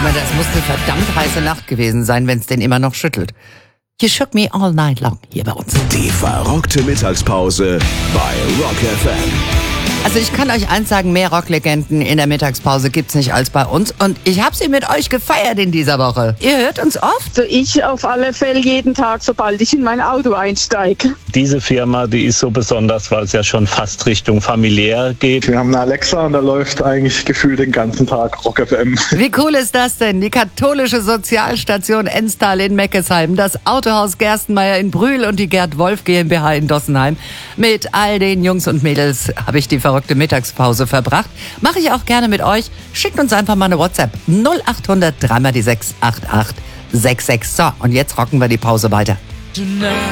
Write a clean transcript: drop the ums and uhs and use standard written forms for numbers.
Das muss eine verdammt heiße Nacht gewesen sein, wenn es den immer noch schüttelt. You shook me all night long hier bei uns. Die verrockte Mittagspause bei Rock FM. Also ich kann euch eins sagen, mehr Rocklegenden in der Mittagspause gibt's nicht als bei uns. Und ich habe sie mit euch gefeiert in dieser Woche. Ihr hört uns oft? Also ich auf alle Fälle jeden Tag, sobald ich in mein Auto einsteige. Diese Firma, die ist so besonders, weil es ja schon fast Richtung familiär geht. Wir haben eine Alexa und da läuft eigentlich gefühlt den ganzen Tag Rock FM. Wie cool ist das denn? Die katholische Sozialstation Enstal in Meckesheim, das Autohaus Gerstenmeier in Brühl und die Gerd Wolf GmbH in Dossenheim. Mit all den Jungs und Mädels habe ich die verrückte Mittagspause verbracht. Mache ich auch gerne mit euch. Schickt uns einfach mal eine WhatsApp. 0800 3 mal die 6 88 66. So, und jetzt rocken wir die Pause weiter. Tonight.